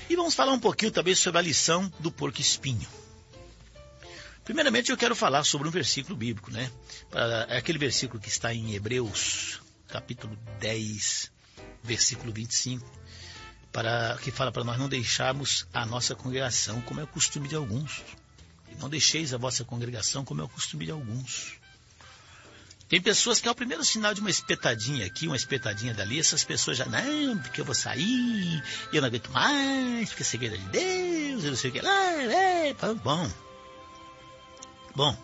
E vamos falar um pouquinho também sobre a lição do porco-espinho. Primeiramente eu quero falar sobre um versículo bíblico, né? É aquele versículo que está em Hebreus, capítulo 10, versículo 25, que fala para nós não deixarmos a nossa congregação, como é o costume de alguns. Não deixeis a vossa congregação, como é o costume de alguns. Tem pessoas que é o primeiro sinal de uma espetadinha aqui, uma espetadinha dali, essas pessoas já, não, porque eu vou sair, eu não aguento mais, porque é segredo de Deus, eu não sei o que lá, Bom,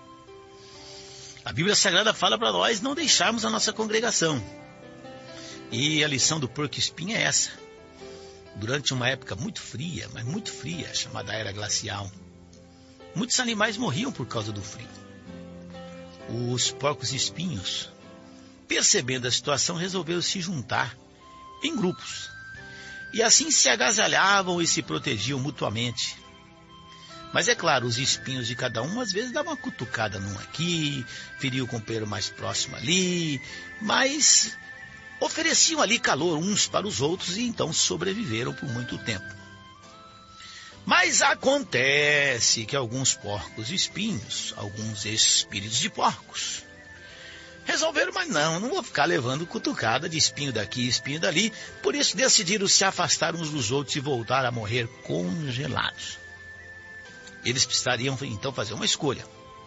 a Bíblia Sagrada fala para nós não deixarmos a nossa congregação. E a lição do porco-espinho é essa. Durante uma época muito fria, mas muito fria, chamada Era Glacial, muitos animais morriam por causa do frio. Os porcos-espinhos, percebendo a situação, resolveram se juntar em grupos. E assim se agasalhavam e se protegiam mutuamente. Mas é claro, os espinhos de cada um às vezes davam uma cutucada num aqui, feriam o companheiro mais próximo ali, mas ofereciam ali calor uns para os outros e então sobreviveram por muito tempo. Mas acontece que alguns porcos-espinhos, alguns espíritos de porcos, resolveram, mas não vou ficar levando cutucada de espinho daqui, espinho dali, por isso decidiram se afastar uns dos outros e voltar a morrer congelados. Eles precisariam então fazer uma escolha.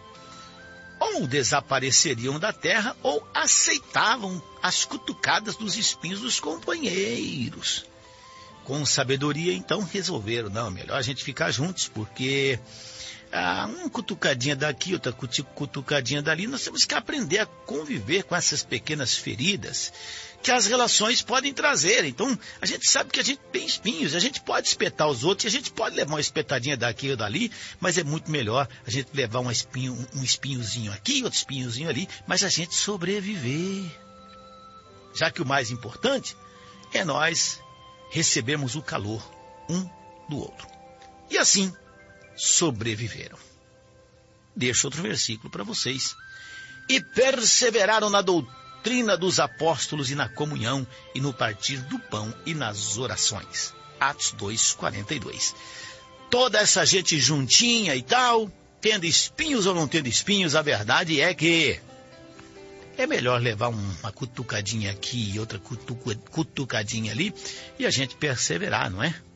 Ou desapareceriam da terra ou aceitavam as cutucadas dos espinhos dos companheiros. Com sabedoria, então, resolveram, não, melhor a gente ficar juntos, porque uma cutucadinha daqui, outra cutucadinha dali, nós temos que aprender a conviver com essas pequenas feridas que as relações podem trazer. Então, a gente sabe que a gente tem espinhos, a gente pode espetar os outros, a gente pode levar uma espetadinha daqui ou dali, mas é muito melhor a gente levar um espinhozinho aqui, outro espinhozinho ali, mas a gente sobreviver. Já que o mais importante é nós recebemos o calor um do outro. E assim sobreviveram. Deixo outro versículo para vocês. E perseveraram na doutrina dos apóstolos e na comunhão e no partir do pão e nas orações. Atos 2:42. Toda essa gente juntinha e tal, tendo espinhos ou não tendo espinhos, a verdade é que é melhor levar uma cutucadinha aqui e outra cutucadinha ali e a gente perseverar, não é?